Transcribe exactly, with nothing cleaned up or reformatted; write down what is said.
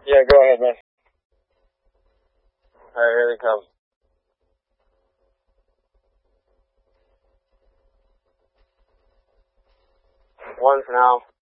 Yeah, go ahead, man. Alright, here they come. One for now.